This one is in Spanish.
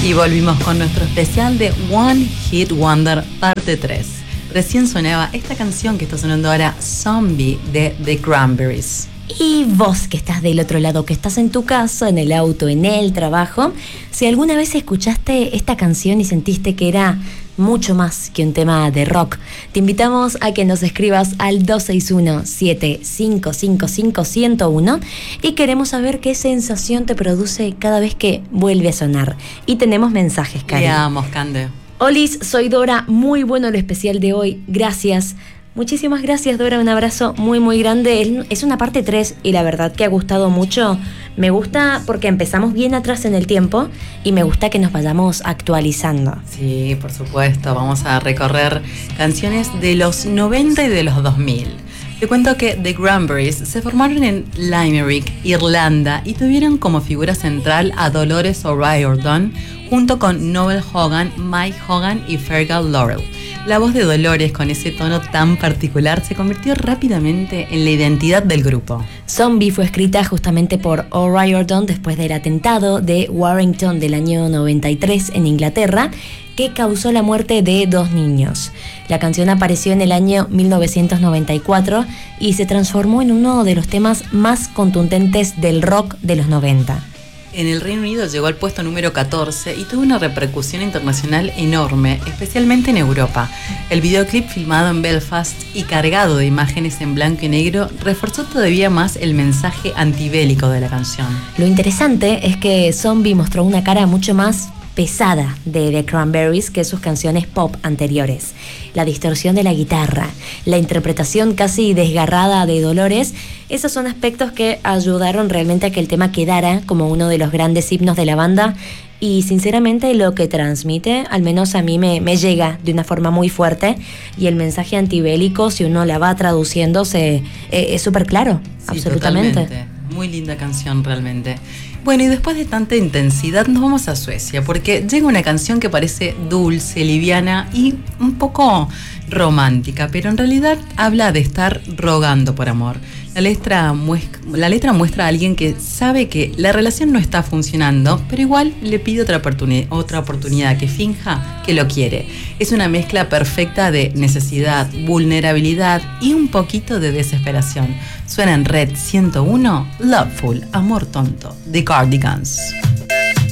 Y volvimos con nuestro especial de One Hit Wonder parte 3. Recién sonaba esta canción que está sonando ahora, Zombie, de The Cranberries. Y vos que estás del otro lado, que estás en tu casa, en el auto, en el trabajo, si alguna vez escuchaste esta canción y sentiste que era mucho más que un tema de rock, te invitamos a que nos escribas al 261-7555-101 y queremos saber qué sensación te produce cada vez que vuelve a sonar. Y tenemos mensajes, Cari. Veamos, Cande. Olis, soy Dora, muy bueno el especial de hoy, gracias. Muchísimas gracias, Dora, un abrazo muy muy grande. Es una parte 3 y la verdad que ha gustado mucho. Me gusta porque empezamos bien atrás en el tiempo y me gusta que nos vayamos actualizando. Sí, por supuesto, vamos a recorrer canciones de los 90 y de los 2000. Te cuento que The Cranberries se formaron en Limerick, Irlanda, y tuvieron como figura central a Dolores O'Riordan junto con Noel Hogan, Mike Hogan y Fergal Laurel. La voz de Dolores, con ese tono tan particular, se convirtió rápidamente en la identidad del grupo. Zombie fue escrita justamente por O'Riordan después del atentado de Warrington del año 93 en Inglaterra, que causó la muerte de 2 niños. La canción apareció en el año 1994 y se transformó en uno de los temas más contundentes del rock de los 90. En el Reino Unido llegó al puesto número 14 y tuvo una repercusión internacional enorme, especialmente en Europa. El videoclip, filmado en Belfast y cargado de imágenes en blanco y negro, reforzó todavía más el mensaje antibélico de la canción. Lo interesante es que Zombie mostró una cara mucho más pesada de The Cranberries que sus canciones pop anteriores. La distorsión de la guitarra, la interpretación casi desgarrada de Dolores, esos son aspectos que ayudaron realmente a que el tema quedara como uno de los grandes himnos de la banda, y sinceramente lo que transmite, al menos a mí me llega de una forma muy fuerte, y el mensaje antibélico, si uno la va traduciendo, es súper claro. Sí, absolutamente. Totalmente. Muy linda canción realmente. Bueno, y después de tanta intensidad nos vamos a Suecia, porque llega una canción que parece dulce, liviana y un poco romántica, pero en realidad habla de estar rogando por amor. La letra muestra a alguien que sabe que la relación no está funcionando, pero igual le pide otra oportunidad, que finja que lo quiere. Es una mezcla perfecta de necesidad, vulnerabilidad y un poquito de desesperación. Suena en Red 101, Loveful, Amor Tonto, The Cardigans.